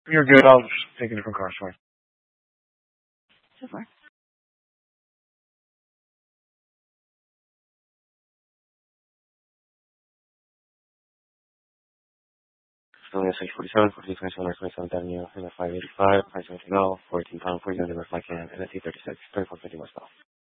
You're good. I'll just take a different car. Sorry. So far. Filling at 647, 1427, 27th Avenue, and 585, price of $14, £14, 49 if I can, and at 836, 3450 West South.